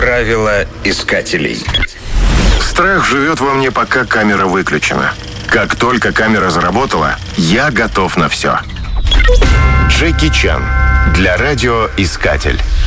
Правила искателей. Страх живет во мне, пока камера выключена. Как только камера заработала, я готов на все. Джеки Чан для радиоискатель.